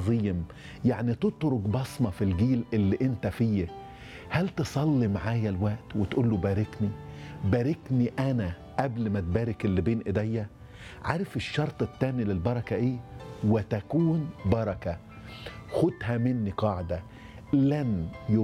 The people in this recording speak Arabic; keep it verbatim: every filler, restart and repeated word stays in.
عظيم، يعني تترك بصمة في الجيل اللي انت فيه. هل تصلي معايا الوقت وتقول له باركني باركني انا قبل ما تبارك اللي بين ايديا؟ عارف الشرط التاني للبركة ايه؟ وتكون بركة. خدها مني قاعدة: لن